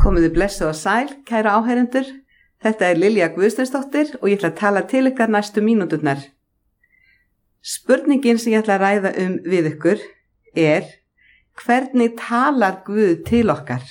Komiði blessuð og sæl, kæra áheyrendur. Þetta Lilja Guðsteinsdóttir og ég ætla að tala til ykkar næstu mínúturnar. Spurningin sem ég ætla að ræða við ykkur hvernig talar Guð til okkar?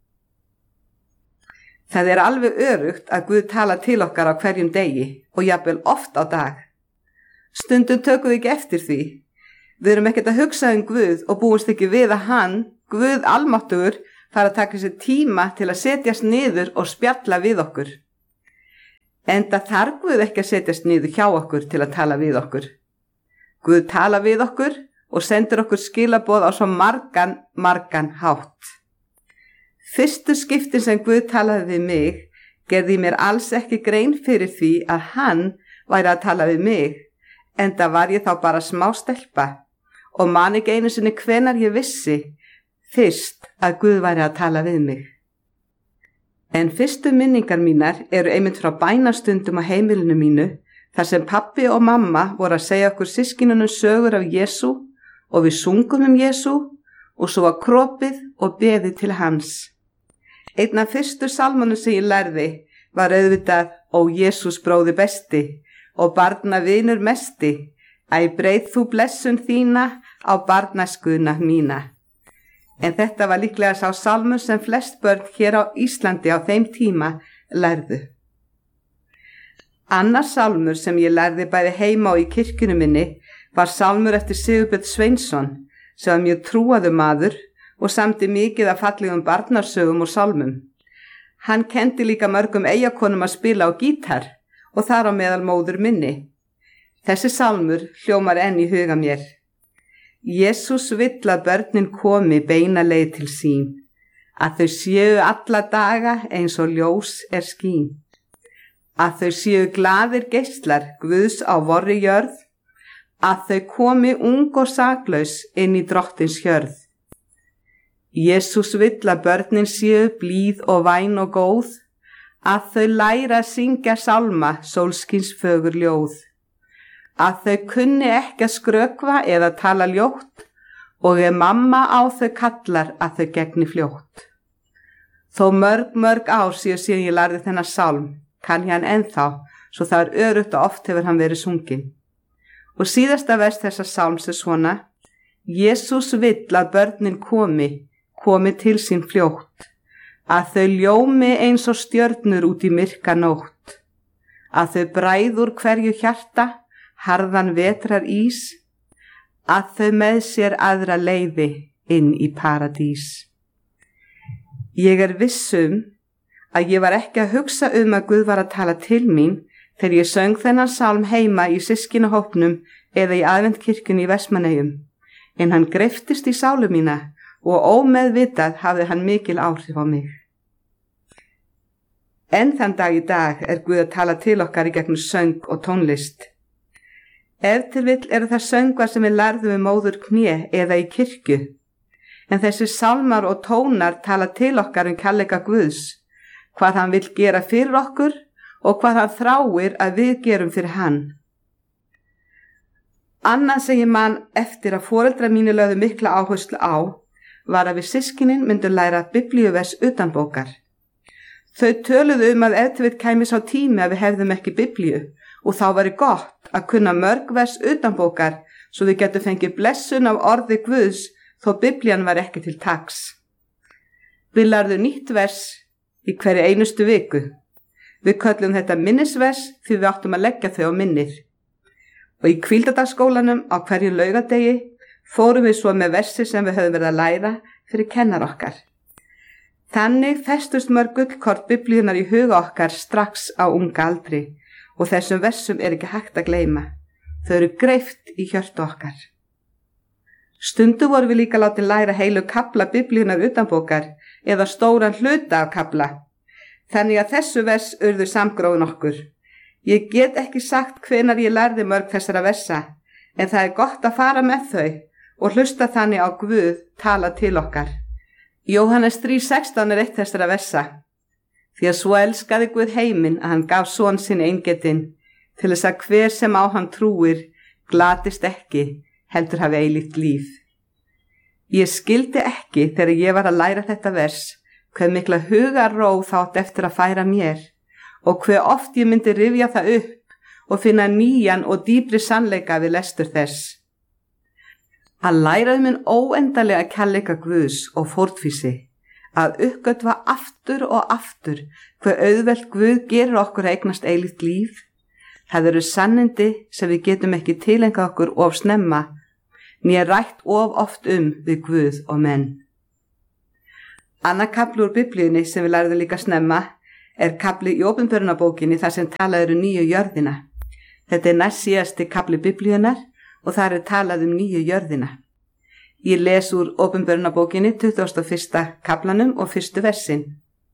Það alveg öruggt að Guð talar til okkar á hverjum degi og jafnvel oft á dag. Stundum tökum við ekki eftir því. Við erum ekkert að hugsa Guð og búumst ekki við að hann, Guð almáttugur, fara að taka sér tíma til að setjast niður og spjalla við okkur. Enda þarf Guð ekki að setjast niður hjá okkur til að tala við okkur. Guð tala við okkur og sendur okkur skilaboð á svo margan hátt. Fyrstu skiptin sem Guð talaði við mig gerði mér alls ekki grein fyrir því að hann væri að tala við mig, enda var ég þá bara smá stelpa og man ekki einu sinni hvenær ég vissi fyrst að Guð væri að tala við mig. En fyrstu minningar mínar einmitt frá bænastundum á heimilinu mínu, þar sem pabbi og mamma voru að segja okkur systkinunum sögur af Jesú og við sungum Jesú og svo var kropið og beðið til hans. Einn af fyrstu salmunum sem ég lærði var auðvitað Ó Jesús bróði besti og barna vinur mesti, æ breið þú blessun þína á barnaskuna mína. En þetta var líklega sá salmur sem flest börn hér á Íslandi á þeim tíma lærðu. Annar salmur sem ég lærði bæði heima og í kirkjunni minni var salmur eftir Sigurbjörn Sveinsson, sem var mjög trúaður maður og samdi mikið af fallegum barnarsögum og salmum. Hann kenndi líka mörgum eyjakonum að spila á gítar og þar á meðal móður minni. Þessi salmur hljómar enn í huga mér. Jesús vill að börnin komi beina leið til sín, að þau séu alla daga eins og ljós skín, að þau séu glaðir geislar Guðs á vorri jörð, að þau komi ung og saklaus inn í drottins hjörð. Jesús vill að börnin séu blíð og væn og góð, að þau læra að syngja sálma sólskins fögur ljóð, að þau kunni ekki að skrökva eða tala ljótt og mamma á þau kallar að þau gegni fljótt. Þó mörg ár síðan ég lærði þennan sálm, kann ég hann ennþá, svo það öruggt og oft hefur hann verið sunginn. Og síðasta vers þessa sálms svona: Jesús vill að börnin komi til sín fljótt, að þau ljómi eins og stjörnur út í myrka nótt, að þau bræður hverju hjarta harðan vetrar ís, að þau með sér aðra leiði inn í paradís. Ég viss að ég var ekki að hugsa að Guð var að tala til mín þegar ég söng þennan sálm heima í systkinahópnum eða í aðventkirkjunni í Vestmannaeyjum, en hann greiftist í sálu mína og ómeðvitað hafði hann mikil áhrif á mig. En þann dag í dag Guð að tala til okkar í gegnum söng og tónlist. Ef til vill það söngvar sem við lærðum við móður kné eða í kirkju, en þessi sálmar og tónar tala til okkar kærleika Guðs, hvað hann vill gera fyrir okkur og hvað hann þráir að við gerum fyrir hann. Annað sem ég man eftir að foreldrar mínu lögðu mikla áherslu á var að við systkinin myndum læra biblíuvers utanbókar. Þau töluðu að ef til vill kæmi sá tími að við hefðum ekki biblíu og þá væri gott að kunna mörg vers utanbókar svo við getum fengið blessun af orði Guðs þó biblían var ekki til taks. Við lærðum nýtt vers í hverju einustu viku. Við köllum þetta minnisvers því við áttum að leggja þau á minnið. Og í hvíldadagsskólanum á hverju laugadegi fórum við svo með versi sem við höfum verið að læra fyrir kennar okkar. Þannig festust mörg gullkort biblíunar í huga okkar strax á unga aldri og þessum versum ekki hægt að gleyma. Þau eru greift í hjörtu okkar. Stundum vorum við líka látið læra heilu kafla biblíunar utanbókar eða stóran hluta af kafla. Þannig að þessu vers urðu samgróin okkur. Ég get ekki sagt hvenær ég lærði mörg þessara versa, en það gott að fara með þau og hlusta þannig á Guð tala til okkar. Jóhannes 3:16 eitt þessara versa. Því að svo elskaði Guð heiminn að hann gaf son sinn eingetinn til þess að hver sem á hann trúir glatist ekki, heldur hafi eilíft líf. Ég skildi ekki þegar ég var að læra þetta vers hve mikla hugarró þátt eftir að færa mér og hve oft ég myndi rifja það upp og finna nýjan og dýpri sannleika við lestur þess. Að læra minn óendanlega kærleika Guðs og fórnfýsi, að uppgötva aftur og aftur hve auðvelt Guð gerir okkur að eignast eilíft líf, það eru sannindi sem við getum ekki tilengað okkur of snemma, né rætt of oft við Guð og menn. Annar kafli úr Biblíunni sem við lærðum líka snemma er kafli í Opinberunarbókinni þar sem talað nýju jörðina. Þetta næst síðasti kafli Biblíunnar og þar talað nýju jörðina. Ég les úr Opinberunarbókinni 21. kaflanum og 1. versin.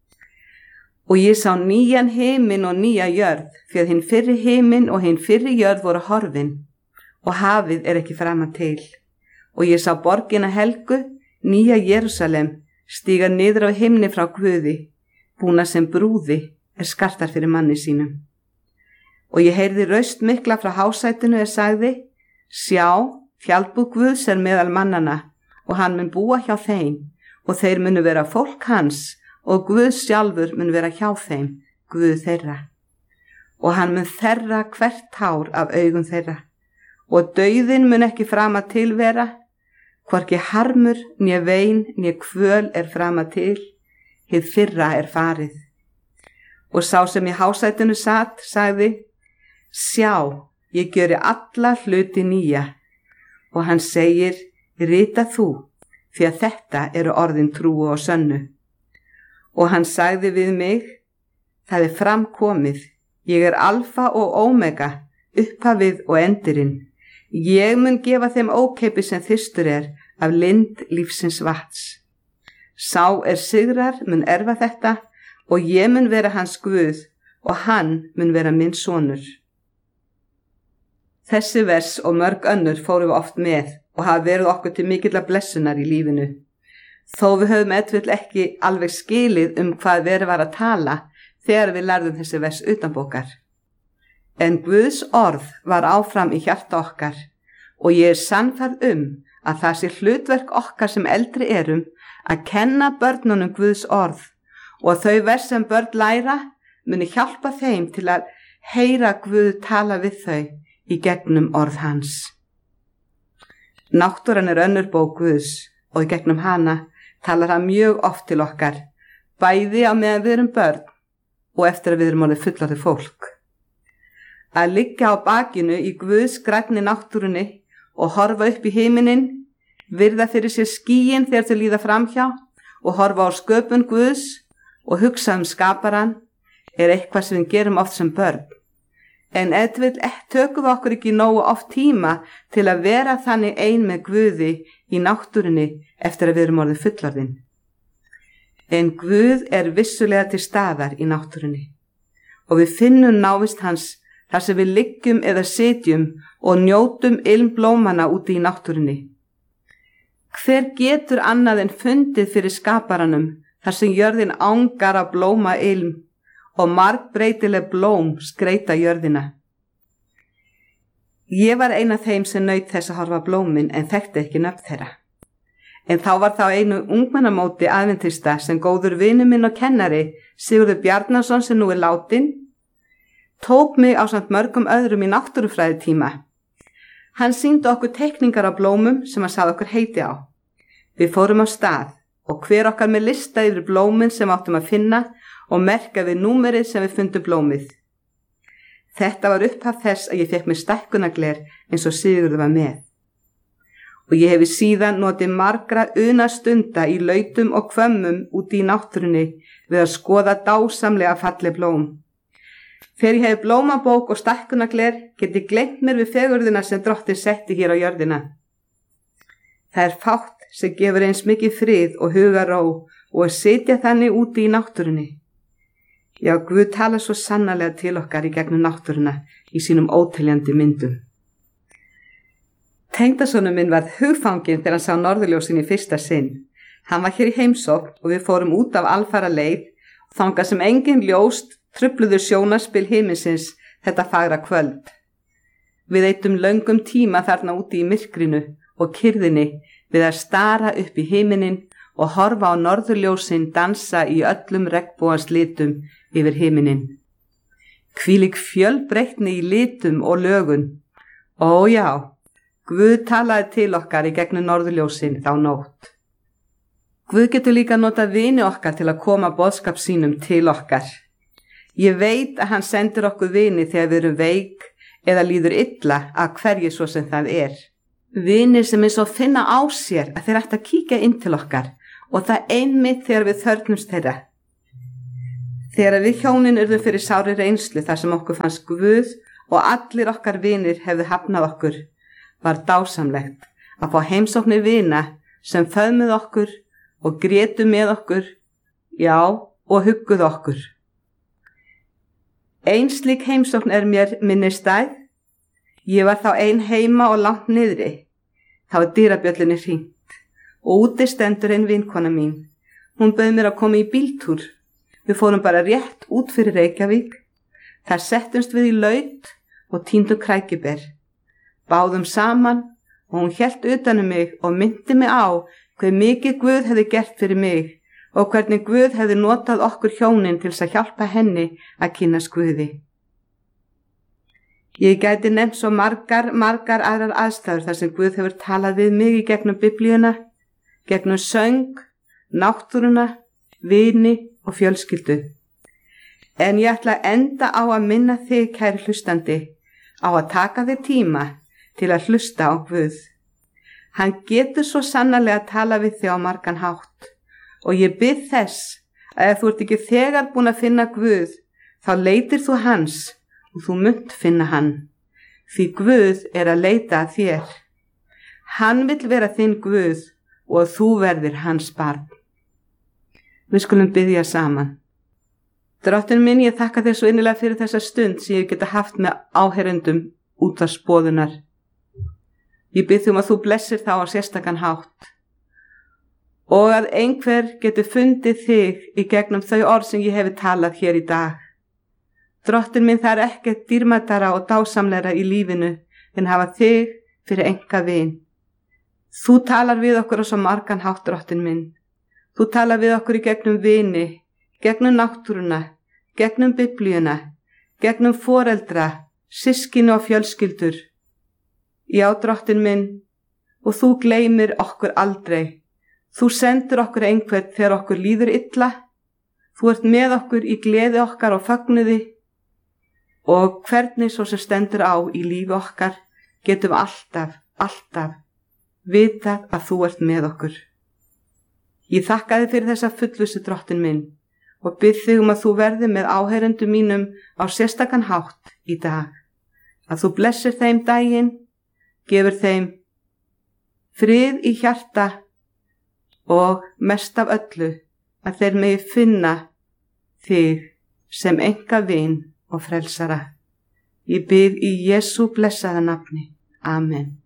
Og ég sá nýjan himinn og nýja jörð, því að hinn fyrri himinn og hinn fyrri jörð voru horfin, og hafið ekki framan til. Og ég sá borgina helgu, nýja Jerúsalem, stíga niður á himni frá Guði, búna sem brúði skartar fyrir manni sínum. Og ég heyrði raust mikla frá hásætinu sagði, sjá, fjallbúð Guðs meðal mannana, og hann mun búa hjá þeim, og þeir munu vera fólk hans, og Guð sjálfur mun vera hjá þeim, Guð þeirra. Og hann mun þerra hvert hár af augum þeirra, og dauðinn mun ekki frama til vera, hvorki harmur, né vein, né kvöl frama til, hið fyrra farið. Og sá sem í hásætinu satt, sagði, sjá, ég gjöri alla hluti nýja. Og hann segir, rita þú, því að þetta eru orðin trúu og sönnu. Og hann sagði við mig, það framkomið, ég alfa og omega, upphafið og endirinn. Ég mun gefa þeim ókeypis sem þyrstur af lind lífsins vatns. Sá sigrar mun erfa þetta og ég mun vera hans Guð og hann mun vera minn sonur. Þessi vers og mörg önnur fórum við oft með og hafa verið okkur til mikilla blessunar í lífinu. Þó við höfum ekki alveg skilið hvað verið var að tala þegar við lærðum þessi vers utanbókar. En Guðs orð var áfram í hjarta okkar og ég sannfærð að það sé hlutverk okkar sem eldri að kenna börnunum Guðs orð og þau vers sem börn læra muni hjálpa þeim til að heyra Guð tala við þau í gegnum orð hans. Náttúran önnur bók Guðs og í gegnum hana talar hann mjög oft til okkar, bæði á meðan við börn og eftir að við orðið fullorðið fólk. Að liggja á bakinu í Guðs grænni náttúrunni og horfa upp í himininn, virða fyrir sér skýin þegar þau líða framhjá og horfa á sköpun Guðs og hugsa skaparann eitthvað sem við gerum oft sem börn. En tökum við okkur ekki nógu oft tíma til að vera þannig ein með Guði í náttúrunni eftir að við orðið fullorðin. En Guð vissulega til staðar í náttúrunni og við finnum návist hans þar sem við liggjum eða sitjum og njótum ilmblómana úti í náttúrunni. Hver getur annað en fundið fyrir skaparanum þar sem jörðin angar af blóma ilm og margbreytileg blóm skreyta jörðina. Ég var ein af þeim sem naut þess að horfa blómin en þekkti ekki nöfn þeirra. En þá var einu ungmennamóti aðventista sem góður vinur minn og kennari, Sigurður Bjarnason sem nú látinn, tók mig ásamt mörgum öðrum í náttúrufræðitíma. Hann sýndi okkur teikningar af blómum sem hann sagði okkur heiti á. Við fórum á stað og hver okkar með lista yfir blómin sem áttum að finna og merka við númerið sem við fundum blómið. Þetta var upphaf þess að ég fékk mér stækkunargler eins og Sigurður var með. Og ég hefi síðan notið margra unastunda í lautum og hvömmum úti í náttúrunni við að skoða dásamlega falleg blóm. Þegar ég hefi blómabók og stækkunargler get ég gleymt mér við fegurðina sem Drottinn setti hér á jörðina. Það fátt sem gefur eins mikið frið og hugarró og að sitja þannig úti í náttúrunni. Já, Guð talar svo sannarlega til okkar í gegnum náttúruna í sínum óteljandi myndum. Tengdasonur minn varð hugfanginn þegar hann sá norðurljósin í fyrsta sinn. Hann var hér í heimsókn og við fórum út af alfara leið, þangað sem engin ljóst trufluðu sjónarspil himinsins þetta fagra kvöld. Við eyddum löngum tíma þarna úti í myrkrinu og kyrrðinni við að stara upp í himinin og horfa á norðurljósin dansa í öllum regnbogans litum yfir himinin. Hvílík fjölbreytni í litum og lögun. Ó já, Guð talaði til okkar í gegnum norðurljósin þá nótt. Guð getur líka notað vini okkar til að koma boðskap sínum til okkar. Ég veit að hann sendir okkur vini þegar við erum veik eða líður illa að hverju svo sem það er. Vinir sem eins og finna á sér að þeir ættu að kíkja inn til okkar og það einmitt þegar við þörfnumst þeirra. Þegar við hjónin urðum fyrir sári reynslu þar sem okkur fannst Guð og allir okkar vinir hefðu hafnað okkur, var dásamlegt að fá heimsóknir vina sem föðmuð okkur og grétu með okkur, já, og hugguð okkur. Ein slík heimsókn mér minnistæð. Ég var þá ein heima og langt niðri. Þá var dyrabjöllunni hringt og úti stendur ein vinkona mín. Hún bauð mér að koma í bíltúr. Við fórum bara rétt út fyrir Reykjavík. Þar settumst við í laut og tíndum krækiber. Báðum saman og hún hélt utan mig og myndi mig á hve mikið Guð hefði gert fyrir mig og hvernig Guð hefði notað okkur hjónin til að hjálpa henni að kynnast Guði. Ég gæti nefnt svo margar aðrar aðstæður þar sem Guð hefur talað við mig í gegnum Biblíuna, gegnum söng, náttúruna, vini og fjölskyldu. En ég ætla að enda á að minna þig, kæri hlustandi, á að taka þig tíma til að hlusta á Guð. Hann getur svo sannarlega að tala við þig á margan hátt og ég bið þess að ef þú ert ekki þegar búin að finna Guð, þá leitir þú hans og þú munt finna hann. Því Guð er að leita að þér. Hann vill vera þinn Guð og þú verðir hans barn. Við skulum biðja saman. Drottinn minn, ég þakka þér svo innilega fyrir þessa stund sem ég geta haft með áheyrendum útvarpsboðunar. Ég bið um að þú blessir þá á sérstakan hátt og að einhver getur fundið þig í gegnum þau orð sem ég hefi talað hér í dag. Drottinn minn, það er ekkert dýrmætara og dásamlegra í lífinu en hafa þig fyrir enga vin. Þú talar við okkur á svo margan hátt, Drottinn minn. Þú talar við okkur í gegnum vini, gegnum náttúruna, gegnum Biblíuna, gegnum foreldra, systkini og fjölskyldur. Já, Drottinn minn, og þú gleymir okkur aldrei. Þú sendir okkur einhvern þegar okkur líður illa. Þú ert með okkur í gleði okkar og fögnuði og hvernig svo sem stendur á í lífi okkar getum alltaf vitað að þú ert með okkur. Ég þakka þig fyrir þessa fullvissu, Drottinn minn, og bið þig að þú verði með áheyrendum mínum á sérstakan hátt í dag. Að þú blessir þeim daginn, gefur þeim frið í hjarta og mest af öllu að þeir megi finna þig sem enga vin og frelsara. Ég bið í Jesú blessaða nafni. Amen.